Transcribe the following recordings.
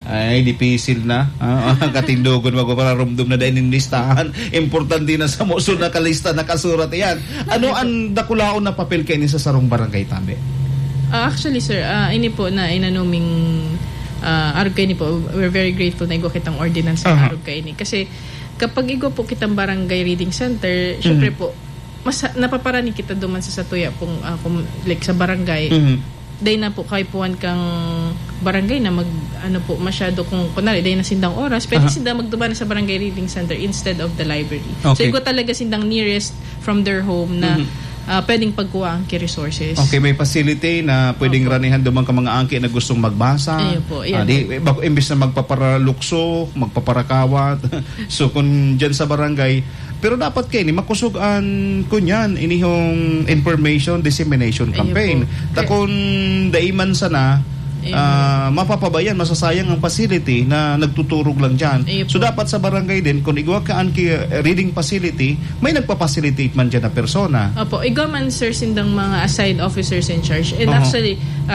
Ay, dipisil na. Katindugon magpapararumdum na dahil listahan. Importante na sa musul na kalista na kasurat yan. Ano ang dakulaon na papel kayo ni sa sarong barangay tabi? Actually, sir, ini po na inanuming arog kayo ni po. We're very grateful na igo kitang ordinance sa arog kayo ni. Kasi kapag igo po kitang barangay reading center, syempre po, mas napaparani kita duman sa satuya pong like sa barangay. Dahil na po kahit puwan kang barangay na masyado kung kunwari dahil na sindang oras, pwede sindang magduman sa barangay reading center instead of the library. Okay. So iko talaga sindang nearest from their home na pwedeng pagkuha ang resources. Okay, may facility na pwedeng ranihan duman ka mga angki na gustong magbasa. Ayun po. Imbis na magpaparalukso, magpaparakawat. So kung dyan sa barangay, pero dapat kayo ni makusugan kunyan inihong information dissemination campaign. Takon daiman sana mapapabayan, masasayang ang facility na nagtuturog lang dyan. So dapat sa barangay din, kung igwa ka anki reading facility, may nagpa-facilitate man dyan na persona. Opo, igwa man sir sindang mga assigned officers in charge. And actually,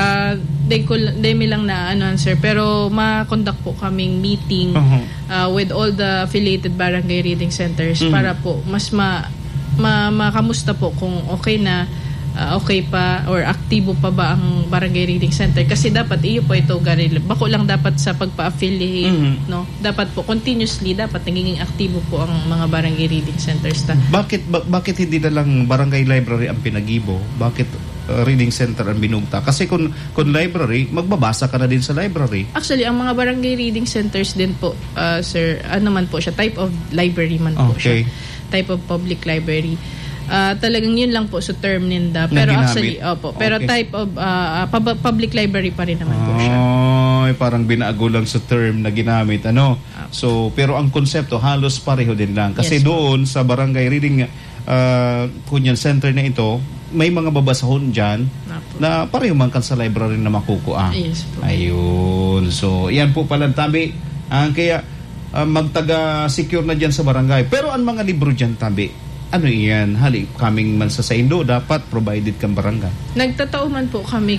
they may lang na sir, pero ma-conduct po kaming meeting with all the affiliated barangay reading centers para po mas makamusta po kung okay na okay pa or aktibo pa ba ang barangay reading center, kasi dapat iyo po ito bako lang dapat sa pagpa-affiliate no, dapat po continuously dapat nagiging aktibo po ang mga barangay reading centers bakit hindi na lang barangay library ang pinagibo, bakit reading center ang binugta? Kasi kung library, magbabasa ka na din sa library. Actually, ang mga barangay reading centers din po, sir, man po siya, type of library man po siya, type of public library. Talagang yun lang po sa term ninda. Pero actually, pero type of public library pa rin naman po siya. Parang binago lang sa term na ginamit. So, pero ang konsepto halos pareho din lang. Kasi doon sa barangay reading kunyan center na ito, may mga babasahon dyan na pareho man kan sa library na makukuha. Yes po. Ayun. So, yan po pala tabi. Kaya magtaga-secure na dyan sa barangay. Pero ang mga libro dyan tabi, ano yan? Kaming man sa Indo, dapat provided kang barangay. Nagtatao man po kami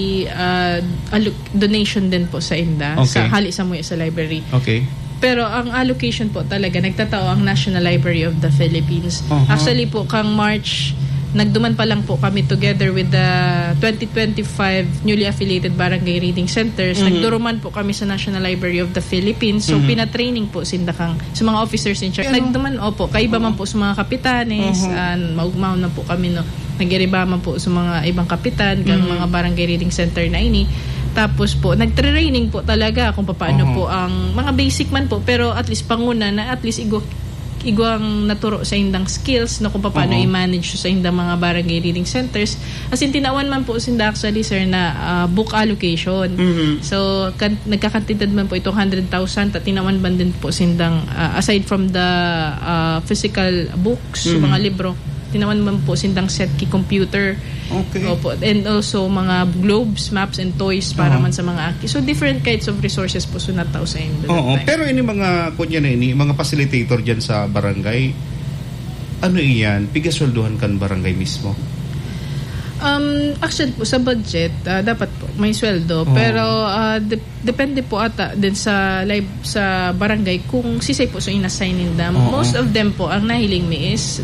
donation din po sa Inda. Sa muya sa library. Okay. Pero ang allocation po talaga, nagtatao ang National Library of the Philippines. Actually po, kang March, nagduman pa lang po kami together with the 2025 newly affiliated barangay reading centers. Nagduruman po kami sa National Library of the Philippines. So, pinatraining po sa mga officers in charge. Nagduman, kaiba man po sa mga kapitanes. Maugmaw na po kami, nag-iriba man po sa mga ibang kapitan, mga barangay reading center na ini. Tapos po, nag-training po talaga kung paano po ang mga basic man po. Pero at least panguna na at least igwang naturo sa indang skills kung paano i-manage sa indang mga barangay reading centers. As in, tinawan man po sinda actually, sir, na book allocation. So, nagkakantidad man po itong 100,000 at tinawan man din po sindang aside from the physical books, mga libro, tinawan man po sindang set key computer. Okay. And also mga globes, maps, and toys para man sa mga aki. So different kinds of resources po sunataw sa Indo. Pero ini mga mga facilitator dyan sa barangay, ano iyan? Pigasweldohan kan barangay mismo? Actually po sa budget, dapat po may sweldo, pero depende po ata din sa barangay kung sisay po so inassign nila. Most of them po ang nahiling mi is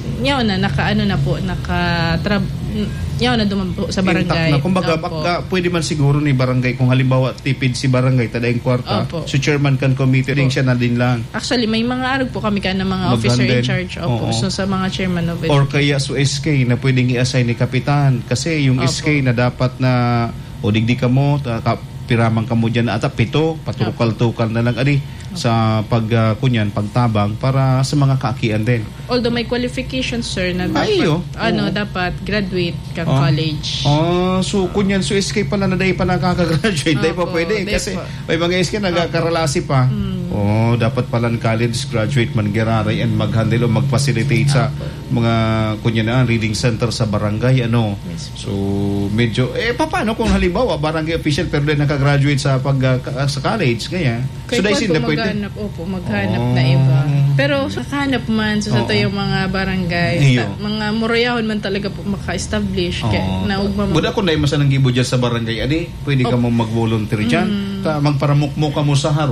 yaw na duman po sa barangay. Kumbaga, pwede man siguro ni barangay kung halimbawa tipid si barangay tadayang kwarta, so chairman kan committee ring siya na din lang. Actually, may mga arog po kami ng mga officer in charge so sa mga chairman of it. Or kaya so SK na pwedeng i-assign ni kapitan kasi yung SK na dapat na digdi ka mo, piramang ka mo dyan at pito, patukal-tukal na lang sa pagtabang para sa mga kaakian din. Although may qualifications, sir, na dapat graduate kang college. So kunyan so SK pala na dahil pa nakaka-graduate, dahil pa pwede kasi may mga SK nagkakaralasi pa. Dapat pala college graduate man giraray and mag-handle o mag-facilitate sa mga reading center sa barangay So medyo paano kung halimbawa barangay official pero din nakagraduate sa college kaya. So dahil maghanap na iba. Pero hanap man sa yung mga barangay, mga murayahon man talaga po maka-establish Buda kung dahil masanang gibo dyan sa barangay pwede ka mo mag-volunteer dyan magparamukmo ka mo sa haro